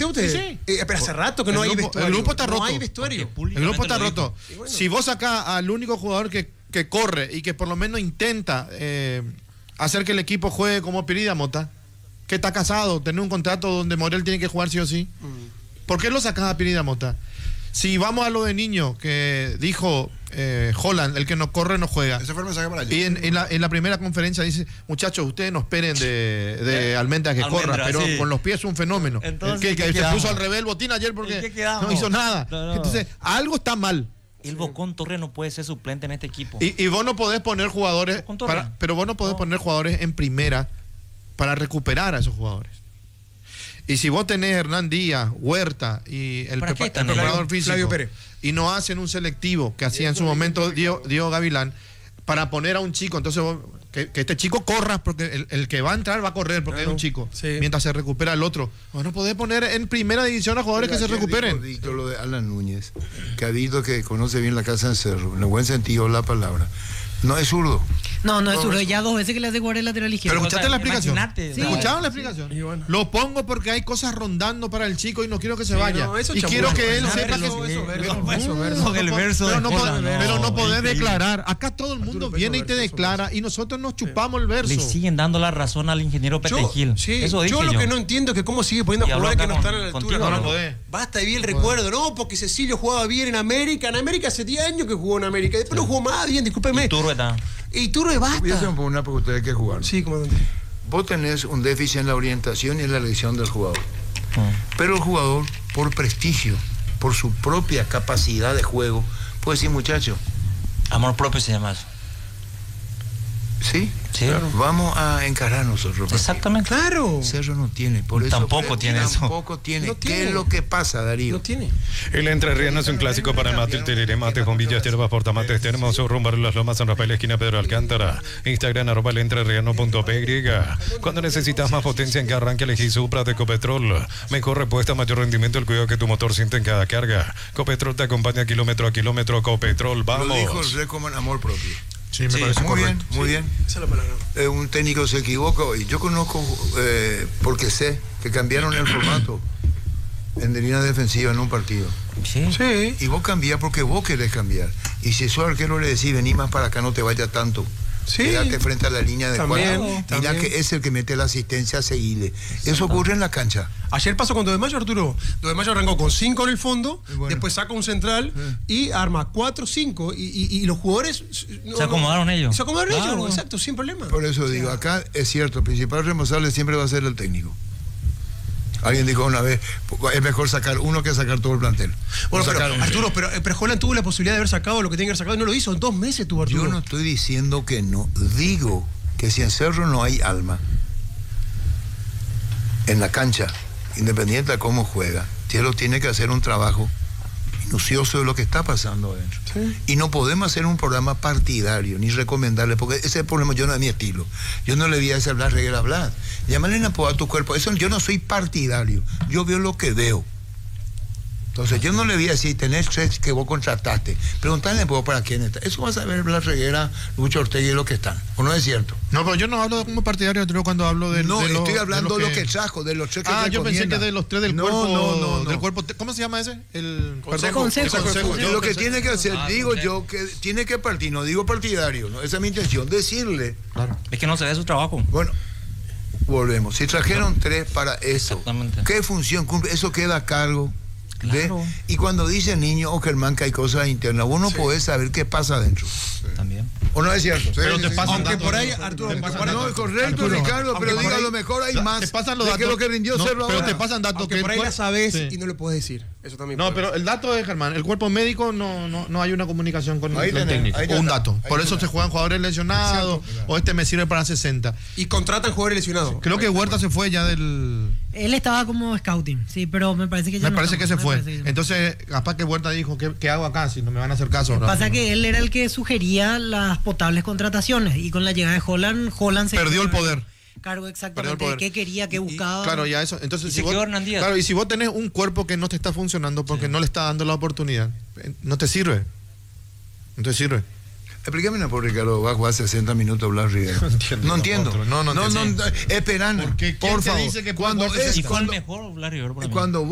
planteó usted? Sí. Pero hace rato que no hay vestuario. El grupo está roto. No hay vestuario. El grupo está roto. Bueno. Si vos sacás al único jugador que corre y que por lo menos intenta hacer que el equipo juegue como Pirida Mota, que está casado, tener un contrato donde Morel tiene que jugar sí o sí, ¿por qué lo sacás a Pirida Mota? Si vamos a lo de niño, que dijo Holland, el que no corre no juega. Ese fue el mensaje para allá. Y en la primera conferencia dice, muchachos, ustedes no esperen de Almendra que corra, pero sí, con los pies es un fenómeno. Entonces, que se puso al revés el botín ayer porque no hizo nada. No. Entonces, algo está mal. El Bocón Torre no puede ser suplente en este equipo. Y vos no podés poner jugadores, pero vos no podés poner jugadores en primera para recuperar a esos jugadores. Y si vos tenés Hernán Díaz, Huerta y el preparador físico y no hacen un selectivo que hacía en su momento Diego Gavilán para poner a un chico, entonces vos, que este chico corra, porque el que va a entrar va a correr porque es un chico, mientras se recupera el otro. Vos no podés poner en primera división a jugadores que se recuperen. Dijo lo de Alan Núñez, que ha dicho que conoce bien la casa en Cerro, en el buen sentido de la palabra. No es zurdo. No es zurdo. Ya 2 veces que le hace jugar el lateral izquierdo. Pero escuchaste la explicación. Sí. ¿Escucharon la explicación? Bueno. Lo pongo porque hay cosas rondando para el chico y no quiero que se vaya. Y quiero que él sepa que... Pero no podés declarar. Acá todo el mundo viene y te declara y nosotros nos chupamos el verso. Le siguen dando la razón al ingeniero Petegil. Yo lo que no entiendo es que cómo sigue poniendo jugadores que no están a la altura. No podés. Basta de bien el recuerdo, no, porque Cecilio jugaba bien en América. En América hace 10 años que jugó en América. Después no jugó más bien, discúlpeme. Y Turbe basta. Voy a hacer una porque ustedes hay que jugar. Sí, comandante. Vos tenés un déficit en la orientación y en la elección del jugador. Pero el jugador, por prestigio, por su propia capacidad de juego, puede decir, muchacho. Amor propio se llama eso. Sí, claro. Vamos a encarar nosotros. Exactamente. Claro. Cerro no tiene. Por eso tampoco tiene eso. Tampoco tiene. ¿Qué es lo que pasa, Darío? No tiene. El Entrerriano es un clásico para el mate, el tereré, mate con Villas, hierbas, portamates, hermoso, rumbo a las lomas, San Rafael, esquina Pedro Alcántara. Instagram, @elentrerriano.py. Cuando necesitas más potencia en que arranque, elegí Supra de Ecopetrol. Mejor respuesta, mayor rendimiento, el cuidado que tu motor siente en cada carga. Ecopetrol te acompaña kilómetro a kilómetro. Ecopetrol, vamos. Lo dijo el rey como en amor propio. Sí, me parece muy correcto. Bien, muy bien. Esa es la palabra. Un técnico se equivoca y yo conozco, porque sé que cambiaron el formato en línea defensiva en un partido. Sí. Y vos cambiás porque vos querés cambiar. Y si sos arquero le decís, vení más para acá, no te vayas tanto. Quédate frente a la línea de cuadro. Mira que es el que mete la asistencia, seguile. Eso ocurre en la cancha. Ayer pasó con 2 de mayo, Arturo. 2 de mayo arrancó con 5 en el fondo, después saca un central y arma 4, 5 y los jugadores... Se acomodaron ellos. Se acomodaron ellos, exacto, sin problema. Por eso digo, acá es cierto, el principal responsable siempre va a ser el técnico. Alguien dijo una vez, es mejor sacar uno que sacar todo el plantel. Bueno, Arturo, pero Holland tuvo la posibilidad de haber sacado lo que tenía que haber sacado y no lo hizo. En 2 meses tuvo Arturo. Yo no estoy diciendo que no. Digo que si en Cerro no hay alma en la cancha, independiente de cómo juega, Cielo tiene que hacer un trabajo minucioso de lo que está pasando adentro. Y no podemos hacer un programa partidario ni recomendarle, porque ese es el problema. Yo no es mi estilo. Yo no le voy a decir hablar reguera hablar. Llámale a tu cuerpo. Eso, yo no soy partidario. Yo veo lo que veo. Entonces yo no le voy a decir, tenés 3 que vos contrataste. Preguntarle vos para quién está. Eso vas a ver Blas Reguera, Lucho Ortega y lo que están. ¿O no es cierto? No, pero yo no hablo como partidario, cuando hablo de... No, estoy hablando de lo que trajo, de los 3 que yo pensé que de los 3 del cuerpo... No. Del cuerpo, ¿cómo se llama ese? El consejo. Lo que tiene que hacer, digo yo, que tiene que partir, no digo partidario, ¿no? Esa es mi intención, decirle. Claro. Es que no se ve su trabajo. Bueno, volvemos. Si trajeron 3 para eso, ¿qué función cumple? Eso queda a cargo. Claro. Y cuando dice niño o Germán que hay cosas internas, vos no podés saber qué pasa adentro. También. ¿O no es cierto? Pero te pasan aunque datos, por ahí, Arturo, no, es correcto, Arturo, Ricardo, pero diga, a lo mejor hay más. Te pasan los datos. Que lo que rindió Cerro pero ahora. te pasan datos aunque que por ahí la sabes y no lo puedes decir. Eso también. No, pero el dato es, Germán, el cuerpo médico no hay una comunicación con el técnico. Un dato. Por eso se juegan jugadores lesionados, o este me sirve para 60. Y contratan jugadores lesionados. Creo que Huerta se fue ya del... Él estaba como scouting, sí, pero me parece que ya Me parece que se fue. Entonces, capaz que Huerta dijo, ¿qué hago acá si no me van a hacer caso? Pasa que él era el que sugería las potables contrataciones y con la llegada de Holland se perdió el poder. Cargo exactamente de qué quería, qué buscaba. Claro, ya eso. Entonces, y si vos tenés un cuerpo que no te está funcionando porque no le está dando la oportunidad, no te sirve. No te sirve. Explícame una por Ricardo, va a jugar 60 minutos Blas Rivera. No entiendo. No, esperando. Por favor. Dice que ¿Y cuál mejor Blas Rivera? Cuando